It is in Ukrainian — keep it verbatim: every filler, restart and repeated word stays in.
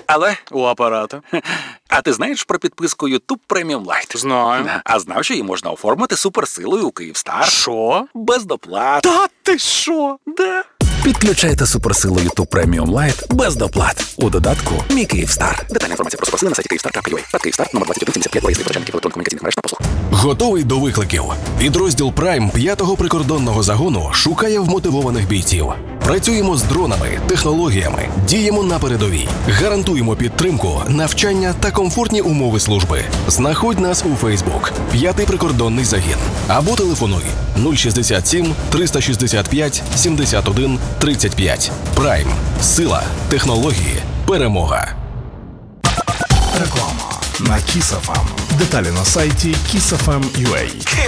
Але у апарата. А ти знаєш про підписку YouTube Premium Lite? Знаю. А знав, що її можна оформити суперсилою у Київстар? Що? Без доплат. Та ти що? Да. Підключайте суперсилу YouTube Premium Lite без доплат у додатку «Мій Київстар». Детальна інформація про суперсили на сайті київстар крапка ю а. Та Київстар, номер двадцять один сімдесят п'ять, виїзний почальників електронно-комунікаційних мереж та послуг. Готовий до викликів. Підрозділ Prime п'ятого прикордонного загону шукає вмотивованих бійців. Працюємо з дронами, технологіями, діємо на передовій. Гарантуємо підтримку, навчання та комфортні умови служби. Знаходь нас у Facebook «П'ятий прикордонний загін» або телефонуй нуль шістдесят сім триста шістдесят п'ять сімдесят один тридцять п'ять. Prime. Сила, технології, перемога. Реклама на Kiss еф ем. Деталі на сайті kiss еф ем крапка ю а.